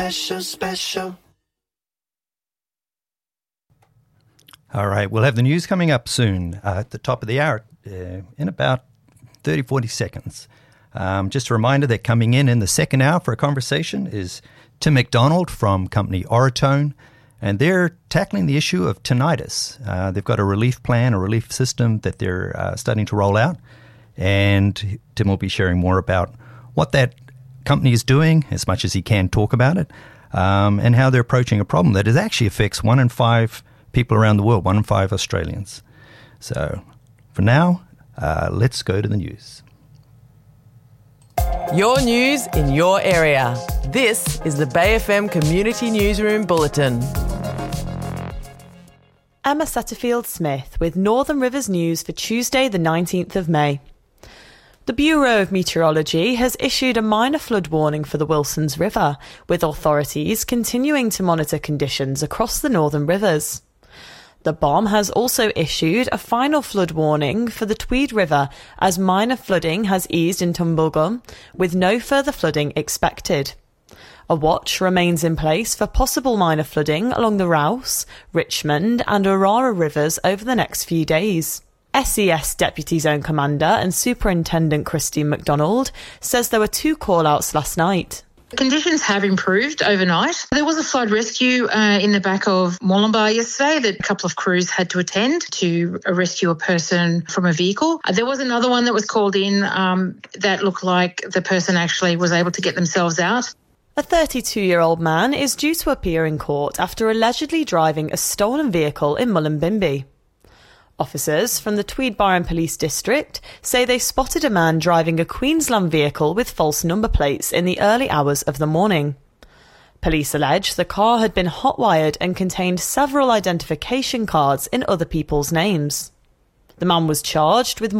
special. All right, we'll have the news coming up soon at the top of the hour in about 30, 40 seconds. Just a reminder that coming in the second hour for a conversation is Tim McDonald from company Auratone, and they're tackling the issue of tinnitus. They've got a relief plan, a relief system that they're starting to roll out, and Tim will be sharing more about what that company is doing, as much as he can talk about it, and how they're approaching a problem that actually affects 1 in 5 people around the world, 1 in 5 Australians. So for now, let's go to the news. Your news in your area. This is the Bay FM Community Newsroom Bulletin. Emma Satterfield-Smith with Northern Rivers News for Tuesday the 19th of May. The Bureau of Meteorology has issued a minor flood warning for the Wilsons River, with authorities continuing to monitor conditions across the Northern Rivers. The BOM has also issued a final flood warning for the Tweed River as minor flooding has eased in Tumbulgum, with no further flooding expected. A watch remains in place for possible minor flooding along the Rouse, Richmond and Aurora rivers over the next few days. SES Deputy Zone Commander and Superintendent Christine McDonald says there were 2 call-outs last night. Conditions have improved overnight. There was a flood rescue in the back of Mooloolaba yesterday that a couple of crews had to attend to rescue a person from a vehicle. There was another one that was called in that looked like the person actually was able to get themselves out. A 32-year-old man is due to appear in court after allegedly driving a stolen vehicle in Mullumbimby. Officers from the Tweed Byron Police District say they spotted a man driving a Queensland vehicle with false number plates in the early hours of the morning. Police allege the car had been hot-wired and contained several identification cards in other people's names. The man was charged with